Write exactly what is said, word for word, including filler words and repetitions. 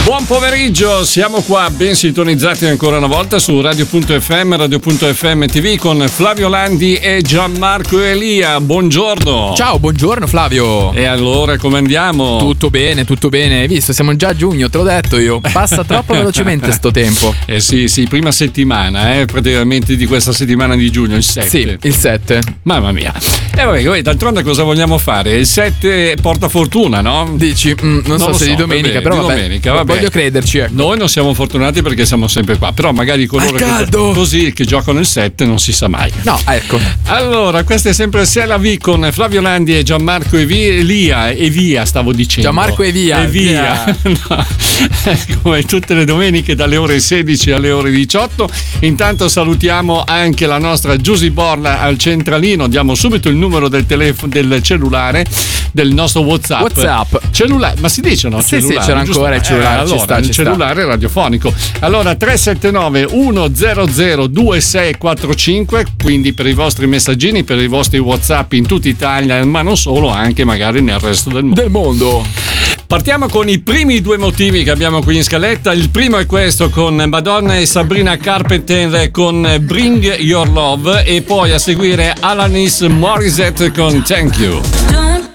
Buon pomeriggio, siamo qua ben sintonizzati ancora una volta su radio punto effe emme, radio punto effe emme ti vu con Flavio Landi e Gianmarco Elia. Buongiorno. Ciao, buongiorno Flavio. E allora come andiamo? Tutto bene, tutto bene. Hai visto, siamo già a giugno, te l'ho detto io. Passa troppo velocemente sto tempo. Eh sì, sì, prima settimana, eh, praticamente di questa settimana di giugno, il sette. Sì, il sette. Mamma mia. E eh, vabbè, d'altronde cosa vogliamo fare? Il sette porta fortuna, no? Dici, mm, non, non so se so, di domenica, vabbè, però di vabbè, domenica, vabbè. Voglio crederci, ecco. Noi non siamo fortunati perché siamo sempre qua, però magari coloro che così che giocano il sette non si sa mai. No, ecco. Allora, questa è sempre Se la Vi con Flavio Landi e Gianmarco Elia e via, stavo dicendo. Gianmarco e via. E via. via. No. Come tutte le domeniche dalle ore sedici alle ore diciotto. Intanto salutiamo anche la nostra Giusy Borla al centralino, diamo subito il numero del telefono del cellulare del nostro WhatsApp. WhatsApp. Cellulare, ma si dice no? Sì, cellulare, sì, c'era giusto? ancora il cellulare. Eh, allora, ci sta, il ci cellulare sta. radiofonico. Allora tre sette nove uno zero zero due sei quattro cinque, quindi per i vostri messaggini, per i vostri WhatsApp in tutta Italia, ma non solo, anche magari nel resto del mondo. Del mondo. Partiamo con i primi due motivi che abbiamo qui in scaletta. Il primo è questo con Madonna e Sabrina Carpenter con Bring Your Love, e poi a seguire Alanis Morissette con Thank You. Don't